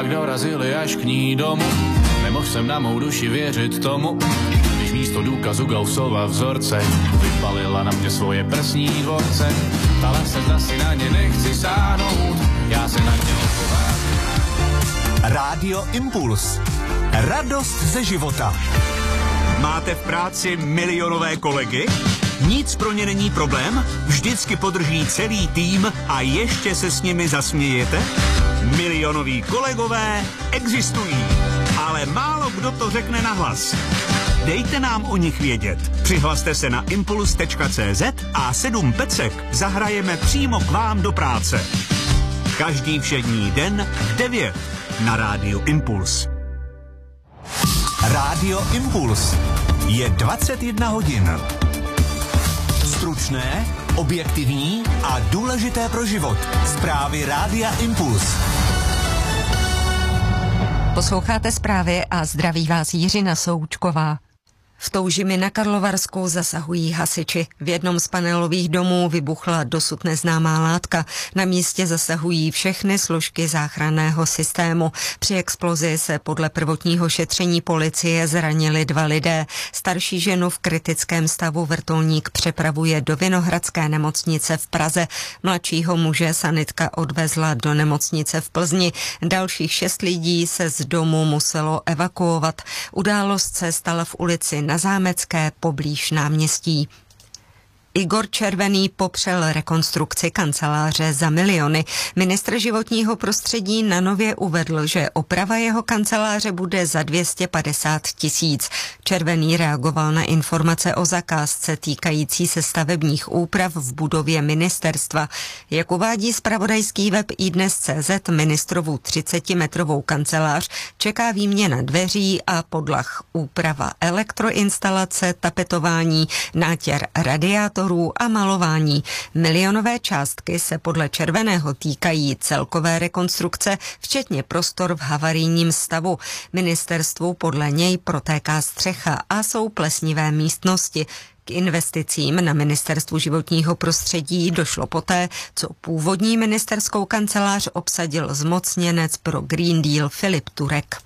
pak dorazili až k ní domů. Nemohl jsem na mou duši věřit tomu, když místo důkazu Gaussova vzorce vypalila na mě svoje prsní dvorce. Ptala se, zda si na ně nechci sáhnout, já se na ně odpověděl. Rádio Impuls. Radost ze života. Máte v práci milionové kolegy? Nic pro ně není problém? Vždycky podrží celý tým a ještě se s nimi zasmějete? Milionoví kolegové existují, ale málo kdo to řekne nahlas. Dejte nám o nich vědět. Přihlaste se na impuls.cz a 7 pecek zahrajeme přímo k vám do práce. Každý všední den v 9 na Rádiu Impuls. Rádio Impuls. Je 21 hodin. Stručné, objektivní a důležité pro život. Zprávy Rádia Impuls. Posloucháte zprávy a zdraví vás Jiřina Součková. V Toužimi na Karlovarsku zasahují hasiči. V jednom z panelových domů vybuchla dosud neznámá látka. Na místě zasahují všechny složky záchranného systému. Při explozi se podle prvotního šetření policie zranili 2 lidé. Starší ženu v kritickém stavu vrtulník přepravuje do Vinohradské nemocnice v Praze. Mladšího muže sanitka odvezla do nemocnice v Plzni. Dalších 6 lidí se z domu muselo evakuovat. Událost se stala v ulici na Zámecké poblíž náměstí. Igor Červený popřel rekonstrukci kanceláře za miliony. Ministr životního prostředí na Nově uvedl, že oprava jeho kanceláře bude za 250 000. Červený reagoval na informace o zakázce týkající se stavebních úprav v budově ministerstva. Jak uvádí zpravodajský web iDnes.cz, ministrovu 30metrovou kancelář čeká výměna dveří a podlah, úprava elektroinstalace, tapetování, nátěr radiátorů a malování. Milionové částky se podle Červeného týkají celkové rekonstrukce, včetně prostor v havarijním stavu. Ministerstvu podle něj protéká střecha a jsou plesnivé místnosti. K investicím na Ministerstvu životního prostředí došlo poté, co původní ministerskou kancelář obsadil zmocněnec pro Green Deal Filip Turek.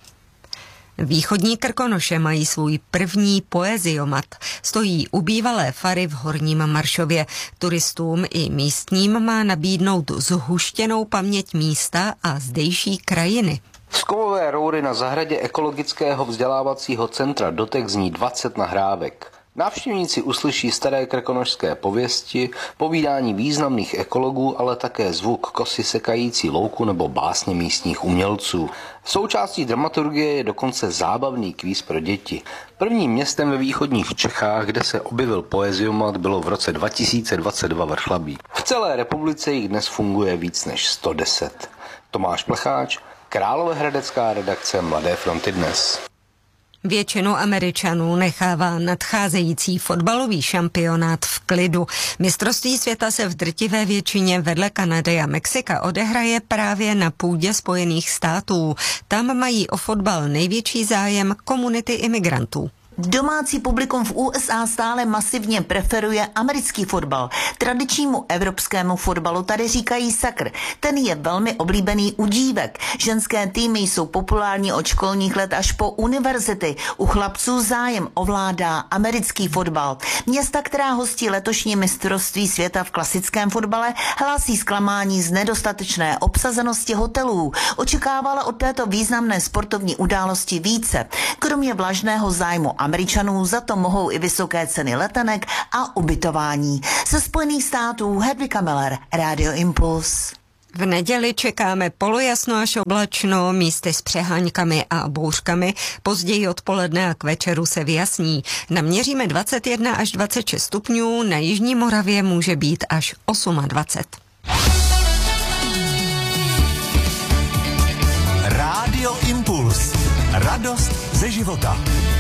Východní Krkonoše mají svůj první poeziomat. Stojí u bývalé fary v Horním Maršově. Turistům i místním má nabídnout zhuštěnou paměť místa a zdejší krajiny. Z kovové roury na zahradě ekologického vzdělávacího centra Dotek zní 20 nahrávek. Návštěvníci uslyší staré krkonošské pověsti, povídání významných ekologů, ale také zvuk kosy sekající louku nebo básně místních umělců. Součástí dramaturgie je dokonce zábavný kvíz pro děti. Prvním městem ve východních Čechách, kde se objevil poeziomat, bylo v roce 2022 Vrchlabí. V celé republice jich dnes funguje víc než 110. Tomáš Plecháč, Královéhradecká redakce Mladé fronty Dnes. Většinu Američanů nechává nadcházející fotbalový šampionát v klidu. Mistrovství světa se v drtivé většině vedle Kanady a Mexika odehraje právě na půdě Spojených států. Tam mají o fotbal největší zájem komunity imigrantů. Domácí publikum v USA stále masivně preferuje americký fotbal. Tradičnímu evropskému fotbalu tady říkají sakr. Ten je velmi oblíbený u dívek. Ženské týmy jsou populární od školních let až po univerzity. U chlapců zájem ovládá americký fotbal. Města, která hostí letošní mistrovství světa v klasickém fotbale, hlásí zklamání z nedostatečné obsazenosti hotelů. Očekávala od této významné sportovní události více. Kromě vlažného zájmu Američanů za to mohou i vysoké ceny letenek a ubytování. Ze Spojených států Hedvika Miller, Rádio Impuls. V neděli čekáme polojasno až oblačno, místy s přeháňkami a bouřkami. Později odpoledne a k večeru se vyjasní. Naměříme 21 až 26 stupňů, na jižní Moravě může být až 28. Rádio Impuls. Radost ze života.